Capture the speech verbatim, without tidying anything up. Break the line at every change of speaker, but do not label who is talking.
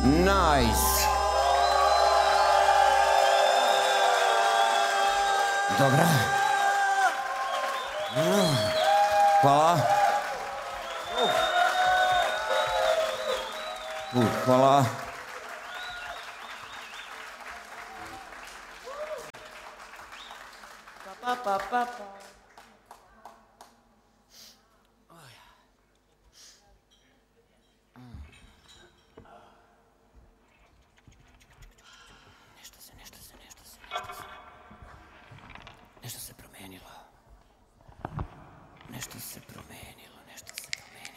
Nice. Dobra. Hvala. Uh, hvala.
Pa, pa, pa, pa.